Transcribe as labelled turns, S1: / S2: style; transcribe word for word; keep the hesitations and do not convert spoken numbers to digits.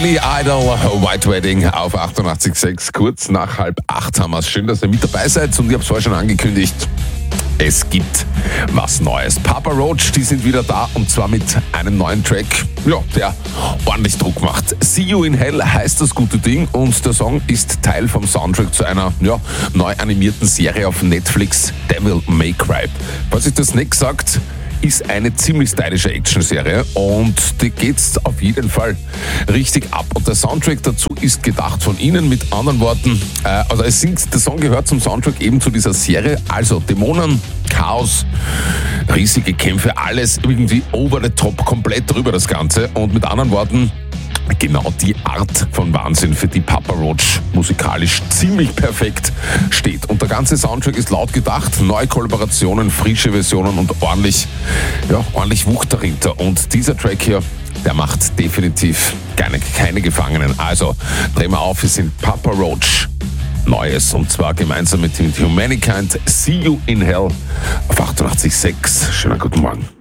S1: Billy Idol, White Wedding auf achtundachtzig Komma sechs. Kurz nach halb acht haben wir es. Schön, dass ihr mit dabei seid und ich habe es vorher schon angekündigt. Es gibt was Neues. Papa Roach, die sind wieder da und zwar mit einem neuen Track, ja, der ordentlich Druck macht. See You in Hell heißt das gute Ding und der Song ist Teil vom Soundtrack zu einer ja, neu animierten Serie auf Netflix, Devil May Cry. Was ich das nicht gesagt, ist eine ziemlich stylische Action-Serie und die geht's auf jeden Fall richtig ab. Und der Soundtrack dazu ist gedacht von Ihnen, mit anderen Worten, äh, also es sind, der Song gehört zum Soundtrack eben zu dieser Serie, also Dämonen, Chaos, riesige Kämpfe, alles irgendwie over the top, komplett drüber das Ganze und mit anderen Worten, genau die Art von Wahnsinn, für die Papa Roach musikalisch ziemlich perfekt steht. Und der ganze Soundtrack ist laut gedacht, neue Kollaborationen, frische Versionen und ordentlich, ja, ordentlich Wucht dahinter. Und dieser Track hier, der macht definitiv keine, keine Gefangenen. Also drehen wir auf, wir sind Papa Roach. Neues und zwar gemeinsam mit Humankind. See You in Hell auf achtundachtzig Komma sechs. Schönen guten Morgen.